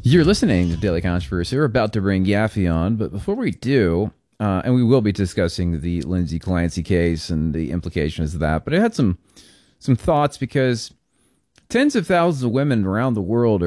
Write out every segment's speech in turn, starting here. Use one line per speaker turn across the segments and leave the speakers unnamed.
You're listening to Daily Controversy. We're about to bring Yaffe on, but before we do, and we will be discussing the Lindsay Clancy case and the implications of that, but I had some thoughts because tens of thousands of women around the world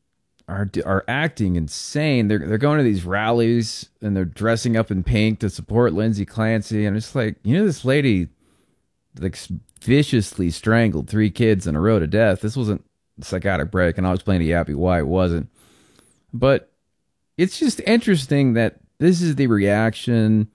are acting insane. They're going to these rallies and they're dressing up in pink to support Lindsay Clancy, and it's like, this lady like viciously strangled 3 kids in a row to death. This wasn't a psychotic break, and I'll explain to Yaffe why it wasn't. But it's just interesting that this is the reaction.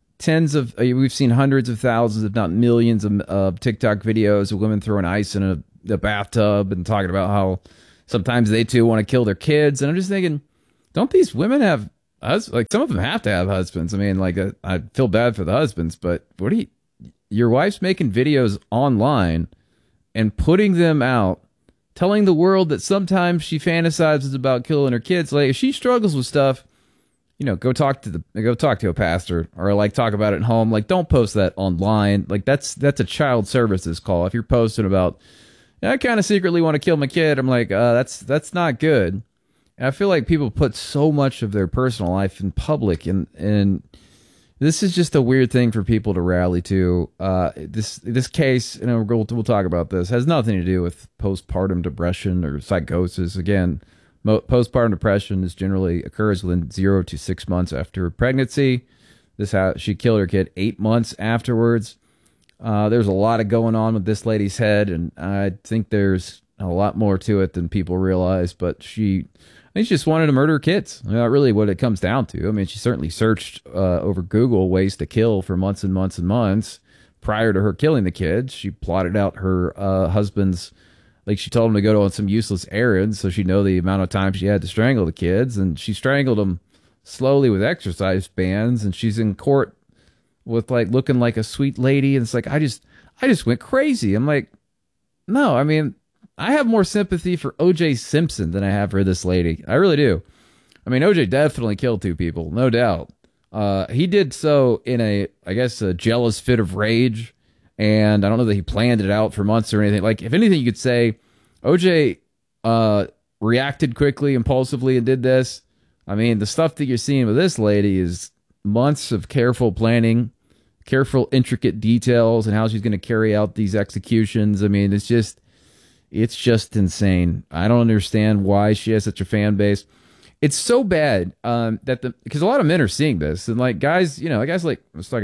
We've seen hundreds of thousands, if not millions, of TikTok videos of women throwing ice in a bathtub and talking about how sometimes they too want to kill their kids. And I'm just thinking, don't these women have like some of them have to have husbands? I mean, like I feel bad for the husbands, but your wife's making videos online and putting them out, telling the world that sometimes she fantasizes about killing her kids. Like, if she struggles with stuff, go talk to a pastor, or like talk about it at home. Like, don't post that online. Like, that's a child services call. If you're posting about, I kind of secretly want to kill my kid, I'm like, that's not good. And I feel like people put so much of their personal life in public, and this is just a weird thing for people to rally to. This case, we'll talk about this, has nothing to do with postpartum depression or psychosis. Again, postpartum depression generally occurs within 0 to 6 months after pregnancy. She killed her kid 8 months afterwards. There's a lot going on with this lady's head, and I think there's a lot more to it than people realize. But she just wanted to murder kids. Not really what it comes down to. I mean, she certainly searched over Google ways to kill for months and months and months prior to her killing the kids. She plotted out her husband's, like, she told him to go on some useless errands so she'd know the amount of time she had to strangle the kids, and she strangled them slowly with exercise bands, and she's in court with like looking like a sweet lady, and it's like, I just went crazy. I'm like, no, I mean, I have more sympathy for O.J. Simpson than I have for this lady. I really do. I mean, O.J. definitely killed 2 people, no doubt. He did so in a jealous fit of rage, and I don't know that he planned it out for months or anything. Like, if anything, you could say O.J. Reacted quickly, impulsively, and did this. I mean, the stuff that you're seeing with this lady is months of careful planning, careful, intricate details, and how she's going to carry out these executions. I mean, it's just insane. I don't understand why she has such a fan base. It's so bad because a lot of men are seeing this, and like guys, guys like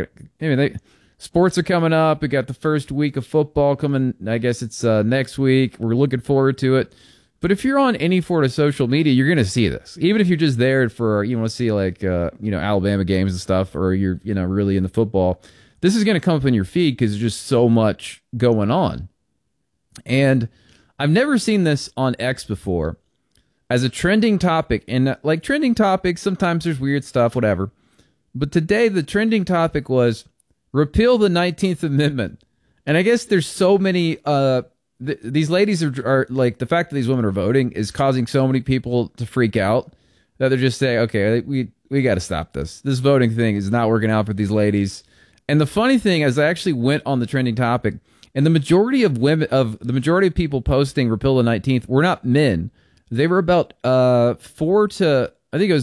sports are coming up. We got the first week of football coming. I guess it's next week. We're looking forward to it. But if you're on any sort of social media, you're going to see this. Even if you're just there for want to see like Alabama games and stuff, or you're really into football, this is going to come up in your feed because there's just so much going on. And I've never seen this on X before as a trending topic. And like trending topics, sometimes there's weird stuff, whatever. But today the trending topic was repeal the 19th Amendment. And I guess there's so many, these ladies are like, the fact that these women are voting is causing so many people to freak out that they're just saying, okay, we got to stop this. This voting thing is not working out for these ladies. And the funny thing is, I actually went on the trending topic, and the majority of people posting repeal the 19th were not men. They were about 4 to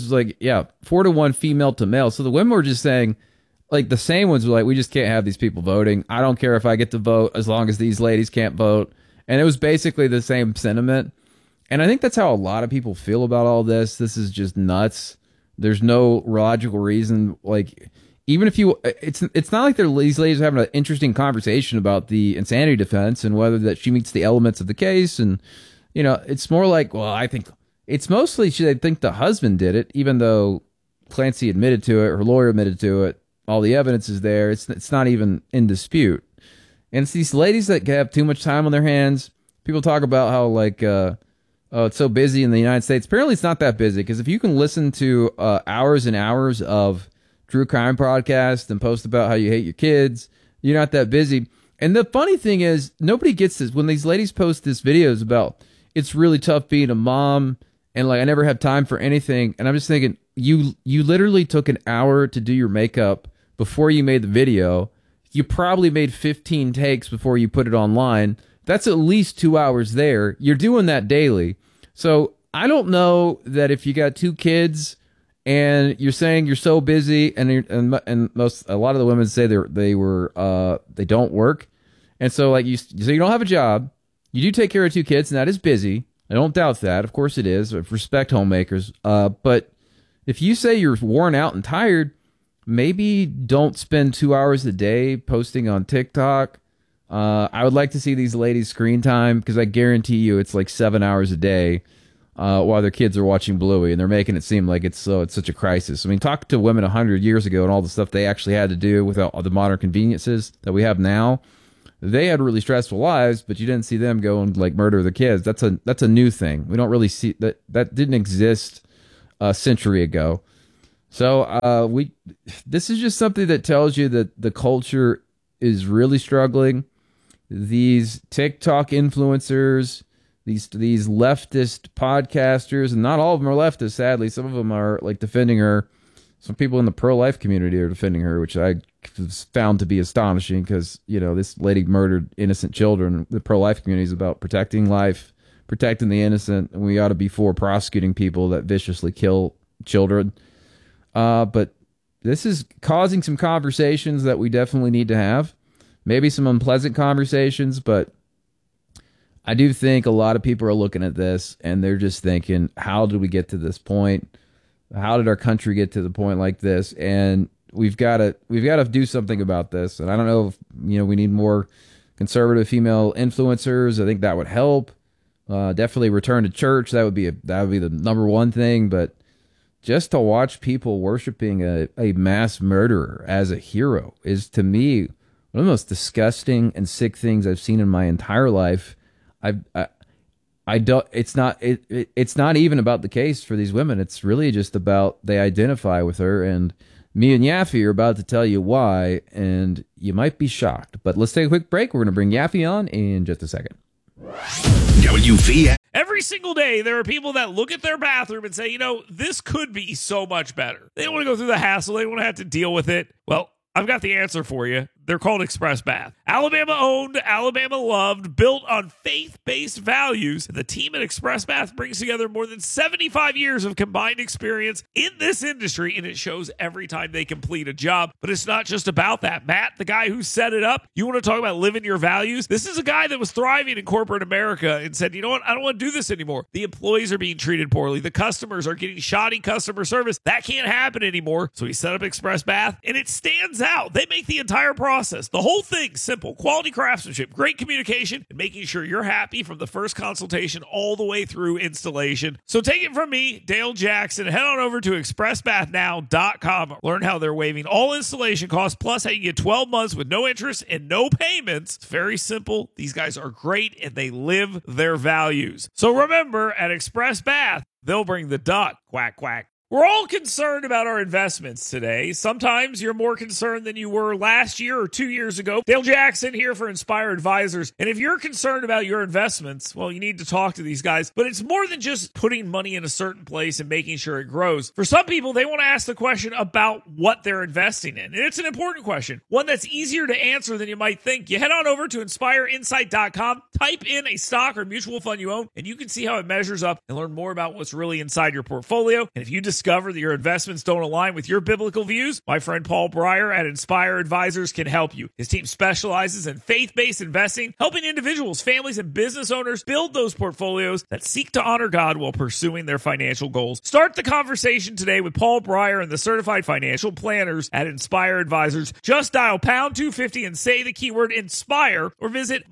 1 female to male. So the women were just saying, like, the same ones were like, we just can't have these people voting. I don't care if I get to vote as long as these ladies can't vote. And it was basically the same sentiment. And I think that's how a lot of people feel about all this. This is just nuts. There's no logical reason. Like, even if it's not like these ladies are having an interesting conversation about the insanity defense and whether that she meets the elements of the case. And, it's more like, well, I think it's mostly they think the husband did it, even though Clancy admitted to it, her lawyer admitted to it. All the evidence is there. It's not even in dispute. And it's these ladies that have too much time on their hands. People talk about how, like, it's so busy in the United States. Apparently it's not that busy, because if you can listen to hours and hours of True Crime podcast and post about how you hate your kids, you're not that busy. And the funny thing is, nobody gets this. When these ladies post these videos about it's really tough being a mom and like I never have time for anything, and I'm just thinking, you literally took an hour to do your makeup before you made the video. You probably made 15 takes before you put it online. That's at least 2 hours there. You're doing that daily. So I don't know that if you got two kids and you're saying you're so busy, and a lot of the women say they don't work, and so like you don't have a job, you do take care of two kids, and that is busy. I don't doubt that. Of course it is. I respect homemakers. But if you say you're worn out and tired, maybe don't spend 2 hours a day posting on TikTok. I would like to see these ladies' screen time, because I guarantee you it's like 7 hours a day while their kids are watching Bluey, and they're making it seem like it's such a crisis. I mean, talk to women 100 years ago and all the stuff they actually had to do with all the modern conveniences that we have now. They had really stressful lives, but you didn't see them go and like murder their kids. That's a new thing. We don't really see that. That didn't exist a century ago. So this is just something that tells you that the culture is really struggling. These TikTok influencers, these leftist podcasters, and not all of them are leftists, sadly. Some of them are like defending her. Some people in the pro-life community are defending her, which I found to be astonishing, because, you know, this lady murdered innocent children. The pro-life community is about protecting life, protecting the innocent, and we ought to be for prosecuting people that viciously kill children. But this is causing some conversations that we definitely need to have. Maybe some unpleasant conversations, but I do think a lot of people are looking at this and they're just thinking, how did we get to this point? How did our country get to the point like this? And we've got to do something about this. And I don't know if, we need more conservative female influencers. I think that would help. Definitely return to church. That would be the number one thing. But just to watch people worshiping a mass murderer as a hero is, to me, one of the most disgusting and sick things I've seen in my entire life. It's not even about the case for these women. It's really just about they identify with her, and me and Yaffe are about to tell you why, and you might be shocked. But let's take a quick break. We're going to bring Yaffe on in just a second.
WV. Every single day, there are people that look at their bathroom and say, this could be so much better. They don't want to go through the hassle. They don't want to have to deal with it. Well, I've got the answer for you. They're called Express Bath. Alabama owned, Alabama loved, built on faith-based values. The team at Express Bath brings together more than 75 years of combined experience in this industry, and it shows every time they complete a job. But it's not just about that. Matt, the guy who set it up, you want to talk about living your values? This is a guy that was thriving in corporate America and said, you know what? I don't want to do this anymore. The employees are being treated poorly. The customers are getting shoddy customer service. That can't happen anymore. So he set up Express Bath, and it stands out. They make the entire process, the whole thing, simple. Quality craftsmanship, great communication, and making sure you're happy from the first consultation all the way through installation. So take it from me, Dale Jackson. Head on over to expressbathnow.com. Learn how they're waiving all installation costs, plus how you get 12 months with no interest and no payments. It's very simple. These guys are great, and they live their values. So remember, at Express Bath, they'll bring the duck. Quack, quack. We're all concerned about our investments today. Sometimes you're more concerned than you were last year or 2 years ago. Dale Jackson here for Inspire Advisors. And if you're concerned about your investments, well, you need to talk to these guys. But it's more than just putting money in a certain place and making sure it grows. For some people, they want to ask the question about what they're investing in. And it's an important question, one that's easier to answer than you might think. You head on over to InspireInsight.com, type in a stock or mutual fund you own, and you can see how it measures up and learn more about what's really inside your portfolio. And if you discover that your investments don't align with your biblical views, my friend Paul Breyer at Inspire Advisors can help you. His team specializes in faith-based investing, helping individuals, families, and business owners build those portfolios that seek to honor God while pursuing their financial goals. Start the conversation today with Paul Breyer and the certified financial planners at Inspire Advisors. Just dial pound 250 and say the keyword INSPIRE, or visit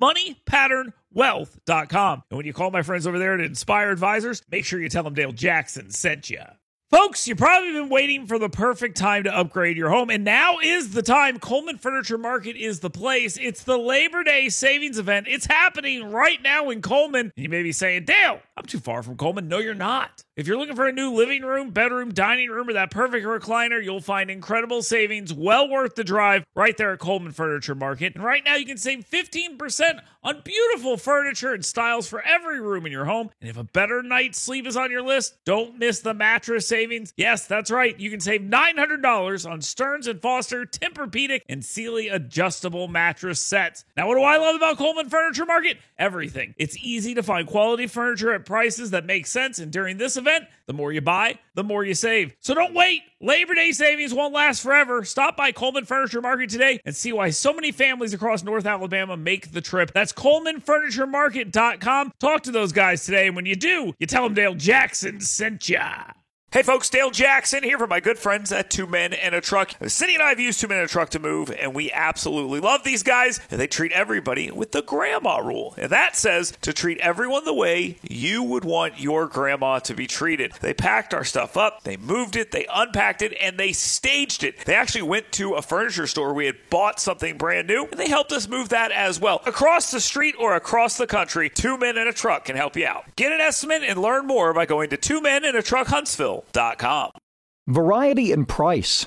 moneypatternwealth.com. And when you call my friends over there at Inspire Advisors, make sure you tell them Dale Jackson sent you. Folks, you've probably been waiting for the perfect time to upgrade your home, and now is the time. Coleman Furniture Market is the place. It's the Labor Day savings event. It's happening right now in Coleman. And you may be saying, Dale, I'm too far from Coleman. No, you're not. If you're looking for a new living room, bedroom, dining room, or that perfect recliner, you'll find incredible savings, well worth the drive, right there at Coleman Furniture Market. And right now, you can save 15% on beautiful furniture and styles for every room in your home. And if a better night's sleep is on your list, don't miss the mattress savings. Yes, that's right. You can save $900 on Stearns & Foster, Tempur-Pedic, and Sealy adjustable mattress sets. Now, what do I love about Coleman Furniture Market? Everything. It's easy to find quality furniture at prices that make sense. And during this event, the more you buy, the more you save. So don't wait. Labor Day savings won't last forever. Stop by Coleman Furniture Market today and see why so many families across North Alabama make the trip. That's ColemanFurnitureMarket.com. Talk to those guys today, and when you do, you tell them Dale Jackson sent ya. Hey folks, Dale Jackson here for my good friends at Two Men and a Truck. Cindy and I have used Two Men and a Truck to move, and we absolutely love these guys. And they treat everybody with the grandma rule. And that says to treat everyone the way you would want your grandma to be treated. They packed our stuff up, they moved it, they unpacked it, and they staged it. They actually went to a furniture store. We had bought something brand new, and they helped us move that as well. Across the street or across the country, Two Men and a Truck can help you out. Get an estimate and learn more by going to twomenandatruckhuntsville.com.
Variety and price.